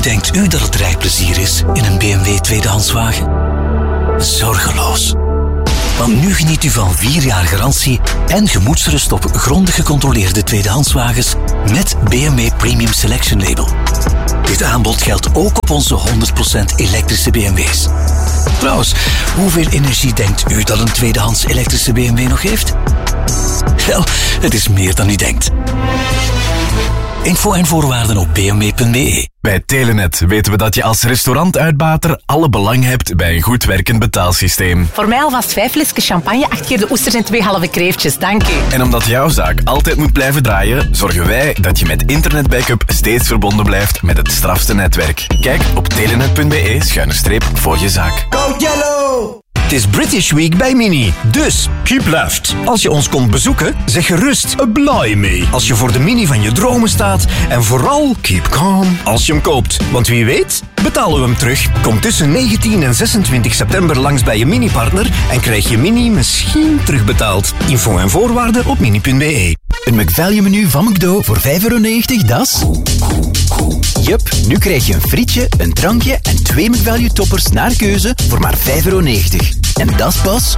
Hoe denkt u dat het rijplezier is in een BMW tweedehandswagen? Zorgeloos. Want nu geniet u van 4 jaar garantie en gemoedsrust op grondig gecontroleerde tweedehandswagens met BMW Premium Selection Label. Dit aanbod geldt ook op onze 100% elektrische BMW's. Trouwens, hoeveel energie denkt u dat een tweedehands elektrische BMW nog heeft? Wel, het is meer dan u denkt. Info en voorwaarden op bmw.be. Bij Telenet weten we dat je als restaurantuitbater alle belang hebt bij een goed werkend betaalsysteem. Voor mij alvast 5 flesjes champagne, 8 keer de oesters en 2 halve kreeftjes, dank u. En omdat jouw zaak altijd moet blijven draaien, zorgen wij dat je met internetbackup steeds verbonden blijft met het strafste netwerk. Kijk op telenet.be voor je zaak. Go Yellow! Het is British Week bij Mini, dus keep left. Als je ons komt bezoeken, zeg gerust blimey als je voor de Mini van je dromen staat. En vooral keep calm als je hem koopt. Want wie weet, betalen we hem terug. Kom tussen 19 en 26 september langs bij je Mini-partner en krijg je Mini misschien terugbetaald. Info en voorwaarden op mini.be. Een McValue-menu van McDo voor €5,90, dat is... Jup, nu krijg je een frietje, een drankje en 2 McValue-toppers naar keuze voor maar €5,90. En dat is pas...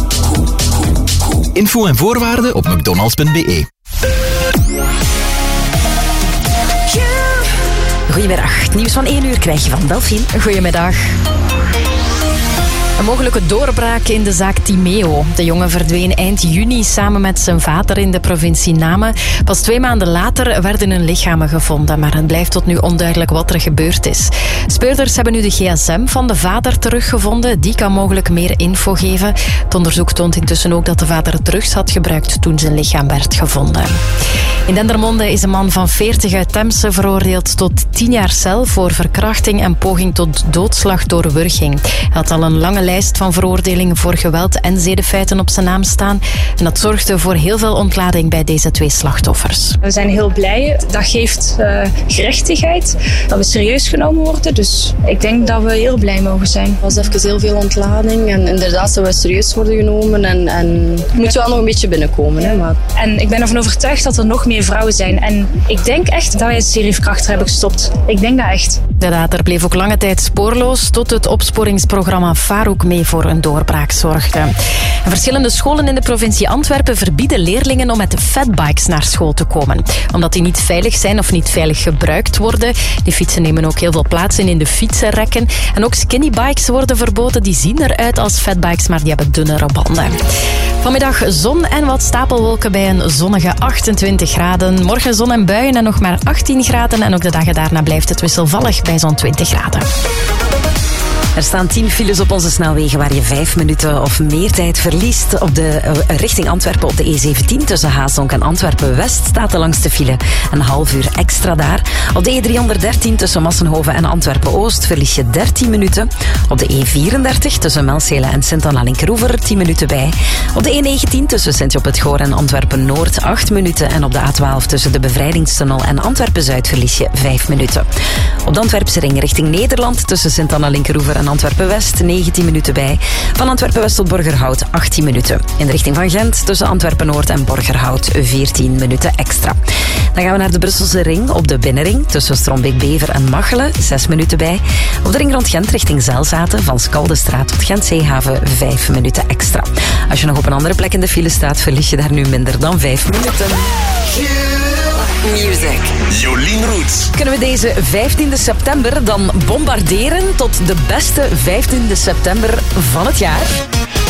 Info en voorwaarden op mcdonalds.be. Goedemiddag. Het nieuws van 1 uur krijg je van Delphine. Goedemiddag. Een mogelijke doorbraak in de zaak Timeo. De jongen verdween eind juni samen met zijn vader in de provincie Namen. Pas 2 maanden later werden hun lichamen gevonden, maar het blijft tot nu onduidelijk wat er gebeurd is. Speurders hebben nu de gsm van de vader teruggevonden. Die kan mogelijk meer info geven. Het onderzoek toont intussen ook dat de vader drugs had gebruikt toen zijn lichaam werd gevonden. In Dendermonde is een man van 40 uit Temse veroordeeld tot 10 jaar cel voor verkrachting en poging tot doodslag door wurging. Hij had al een lange lijst van veroordelingen voor geweld en zedenfeiten op zijn naam staan. En dat zorgde voor heel veel ontlading bij deze 2 slachtoffers. We zijn heel blij. Dat geeft gerechtigheid. Dat we serieus genomen worden. Dus ik denk dat we heel blij mogen zijn. Er was even heel veel ontlading. En inderdaad dat we serieus worden genomen. En moet wel nog een beetje binnenkomen. Hè, maar... En ik ben ervan overtuigd dat er nog meer vrouwen zijn. En ik denk echt dat wij een serie verkrachter hebben gestopt. Ik denk dat echt. De dader bleef ook lange tijd spoorloos tot het opsporingsprogramma Farouk mee voor een doorbraak zorgde. En verschillende scholen in de provincie Antwerpen verbieden leerlingen om met fatbikes naar school te komen. Omdat die niet veilig zijn of niet veilig gebruikt worden. Die fietsen nemen ook heel veel plaats in de fietsenrekken. En ook skinny-bikes worden verboden. Die zien eruit als fatbikes, maar die hebben dunnere banden. Vanmiddag zon en wat stapelwolken bij een zonnige 28 graden. Morgen zon en buien en nog maar 18 graden. En ook de dagen daarna blijft het wisselvallig bij zo'n 20 graden. Er staan 10 files op onze snelwegen waar je 5 minuten of meer tijd verliest. Op de richting Antwerpen op de E17 tussen Haasdonk en Antwerpen-West staat de langste file. Een half uur extra daar. Op de E313 tussen Massenhoven en Antwerpen-Oost verlies je 13 minuten. Op de E34 tussen Melcele en Sint-Anna-Linkeroever 10 minuten bij. Op de E19 tussen Sint-Job-het-Goor en Antwerpen-Noord 8 minuten. En op de A12 tussen de Bevrijdingstunnel en Antwerpen-Zuid verlies je 5 minuten. Op de Antwerpse ring richting Nederland tussen Sint-Anna-Linkeroever en Antwerpen-West 19 minuten bij. Van Antwerpen-West tot Borgerhout 18 minuten. In de richting van Gent tussen Antwerpen-Noord en Borgerhout 14 minuten extra. Dan gaan we naar de Brusselse ring op de binnenring tussen Strombeek-Bever en Machelen 6 minuten bij. Op de ring rond Gent richting Zelzaten van Skaldestraat tot Gent-Zeehaven 5 minuten extra. Als je nog op een andere plek in de file staat, verlies je daar nu minder dan 5 minuten. Music. Jolien Roets. Kunnen we deze 15e september dan bombarderen tot de beste 15e september van het jaar?